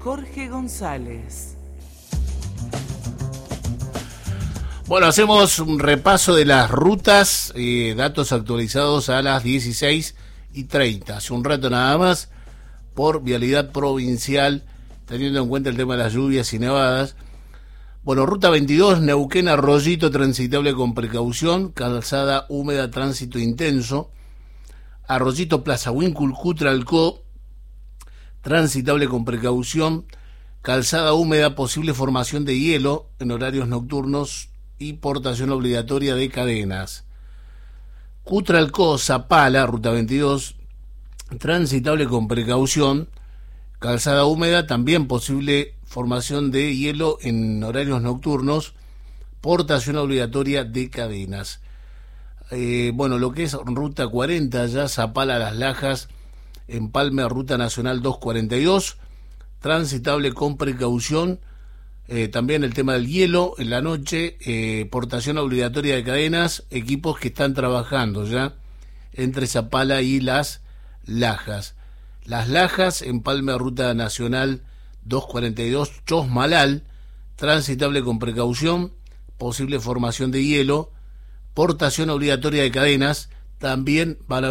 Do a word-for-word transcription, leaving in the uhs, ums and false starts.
Jorge González. Bueno, hacemos un repaso de las rutas, eh, datos actualizados a las dieciséis y treinta, hace un rato nada más, por vialidad provincial, teniendo en cuenta el tema de las lluvias y nevadas. Bueno, ruta veintidós, Neuquén Arroyito, transitable con precaución, calzada húmeda, tránsito intenso. Arroyito Plaza Huíncul, Cutralcó, transitable con precaución, calzada húmeda, posible formación de hielo en horarios nocturnos y portación obligatoria de cadenas. Cutralcó, Zapala, ruta veintidós, transitable con precaución, calzada húmeda, también posible formación de hielo en horarios nocturnos, portación obligatoria de cadenas. Eh, bueno, lo que es ruta cuarenta, ya Zapala Las Lajas, Empalme, ruta nacional doscientos cuarenta y dos, transitable con precaución. Eh, también el tema del hielo en la noche, eh, portación obligatoria de cadenas, equipos que están trabajando ya entre Zapala y Las Lajas. Las Lajas, Empalme, ruta nacional doscientos cuarenta y dos, Chosmalal, transitable con precaución, posible formación de hielo, portación obligatoria de cadenas, también van a